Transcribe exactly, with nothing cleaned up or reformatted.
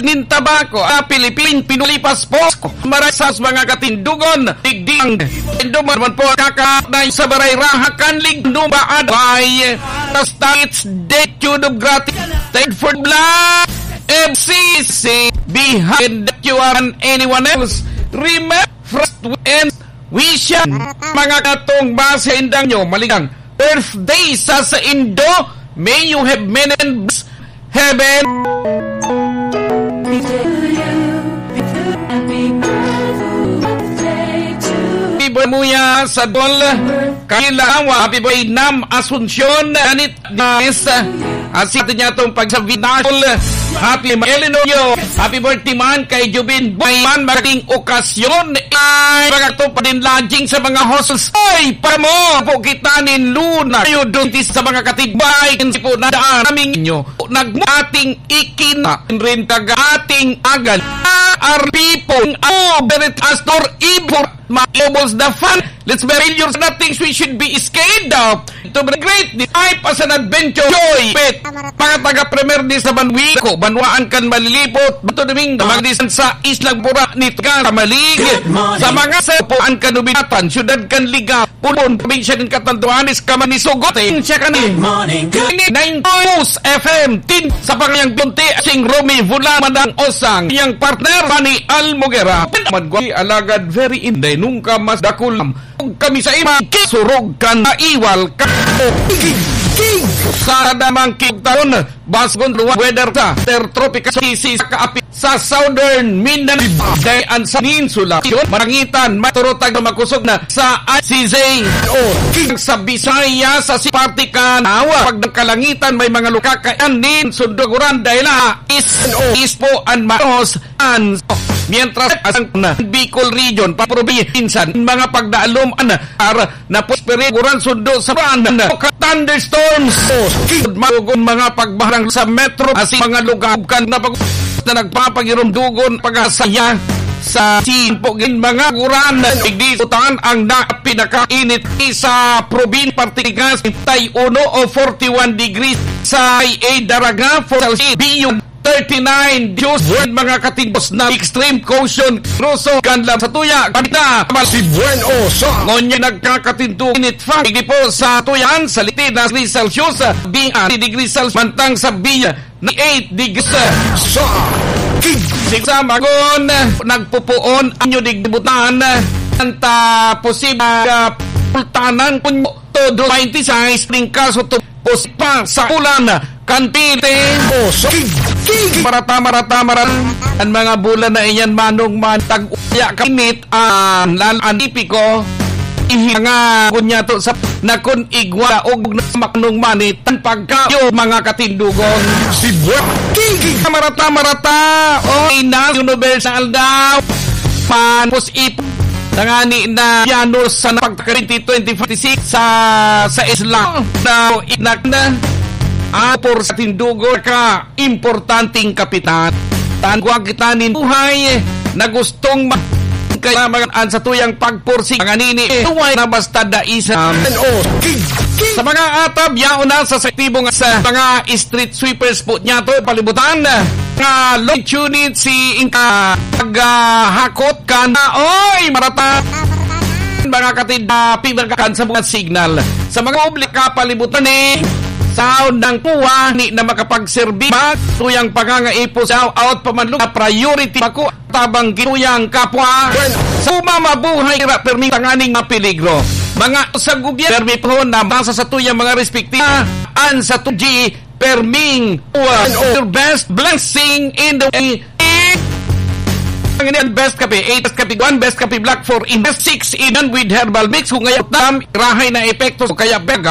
nin tabako, a Pilipin, pinulipas po, marasas mga katindugon, tigding, induman man po, kakanay sa baray rahakan, lignumaan, ay, the states, detude of gratitude for blood, F C C, behind that you are anyone else, remember, first and we shall, mga katong base indang nyo, maligang, birthday sa sa Indo, may you have many heaven. Happy birthday sa dol kailawa. Happy birthday Nam Asuncion anit guys. Asit niya itong pagsabinasol. Happy Eleanor. Happy birthday man kay Jubin Bayman. Magating okasyon ay mga ito pa din lodging sa mga hostels. Ay, para mo po kita nin Luna. Kayo doon sa mga katibay. Kasi po na daan namin inyo. Nagmating ikina. Rin taga-ating agal. Our people. Oh, Berit Astor Ibor. Maubos the fun. Let's be real. You're not things we should be scared of. To be great. The type as an adventure. Joy. Pet. Mga taga-premier di sa Banwiko. Banwaan kan malilipot. Bato Domingo. Magdisan sa Islang Pura. Nitga. Kamalig. Sa mga sepuan kanubinatan. Syudad kan Liga. Pulon. Probinsya din Katantuanis. Kamanisugot. Siya kan eh. nine News F M. Tin. Sa pangayang bunti. Sing Romy Vula. Madang Osang. Yang partner. Pani Almogera. Madgwai alagad very inday. Nungka mas dakulam. Kami sa ima. Surog kan. Iwal kan. Sa damang kitaon, basgon luwa weather sa tropical seas sa kaapi sa southern Mindanao dayan sa Peninsula marangitan maturotag na makusog na sa I C Z o sa Bisaya sa Sipartikan awa pag nagkalangitan may mga luka kayanin sunduguran dahil is is po an maros an mientras ang Bicol region paprobinsyan mga pagdaalom an na posperiguran sundo sa ran thunderstorms magugon mga pagbaharang sa metro as mga lugar kan na pag na nagpapagirumdugon pag-asaya sa simpogin mga guran na igdisutan ang na pinakainit sa probin partikas tay uno o forty-one degrees sa I A Daraga for Celsius biyong thirty-nine Diyos mga katingos na extreme caution Rosso kanlam sa tuya kapita si Bueno sa ngonya nagkakatinto init fa hindi po sa tuyan sa litin na Celsius biya degrees Celsius mantang sa biya na eight degrees sa sigsa magon nagpupuon anyo digdibutan anta posible pultanan kun todo twenty-six ning kaso to pospa sa ulan kantite o marata marata marata ang mga bulan na iyan manong mantag uya kamit ang lalanipiko ihanga kunya to sa nakon igwa og maknong manit ang pagkayo mga katindugon si marata marata o ina universal daw panpos ip nangani na Yanos sa pagkarinti twenty forty-six sa sa Islam na inak na apor sa tindugo ka importanteng kapitan tangwa kita nin buhay na gustong ma- kaya magaan sa tuyang pagpursig ang anini eh tuway na basta daisam sa mga atab yaon na sa sektibong sa mga street sweepers po niya to palibutan nga long tunit si inka paghakot ka na oy marata mga katinda pinagakan sa mga signal sa mga oblika palibutan eh sound ng puwa ni na makapagserbi tuyang pangangaipo sa out pamanlug na priority ako tabang ginuyang kapwa sa mamabuhay ra permi tanganing mapeligro mga sa gobyerno permi po na basa sa tuyang mga respektiba an sa tuji perming uh, your best blessing in the way ang best kape eight best kape one best kape black for in best six inan with herbal mix kung ngayon tam rahay na epekto kaya bega